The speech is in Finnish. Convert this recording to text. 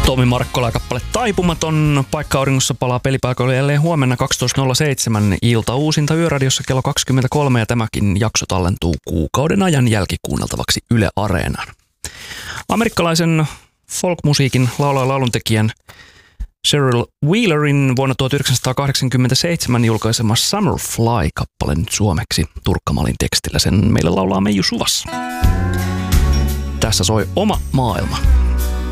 Tomi Markkola ja kappale Taipumaton. Paikka auringossa palaa pelipaikoille jälleen huomenna 12.07 ilta uusinta Yöradiossa kello 23 ja tämäkin jakso tallentuu kuukauden ajan jälkikuunneltavaksi Yle Areenaan. Amerikkalaisen folkmusiikin laulaja lauluntekijän Cheryl Wheelerin vuonna 1987 julkaisema Summer Fly-kappale nyt suomeksi Turkka-Malin tekstillä. Sen meille laulaa Meiju Suvassa. Tässä soi Oma maailma.